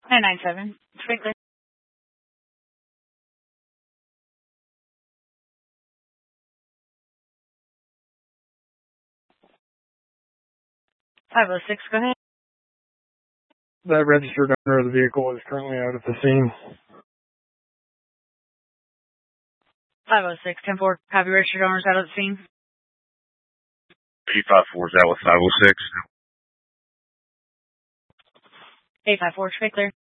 997. Sprinkler. 506, go ahead. The registered owner of the vehicle is currently out at the scene. 506, 10-4. Copy, registered owners out at the scene. 854, is that with 506? 854, Sprinkler.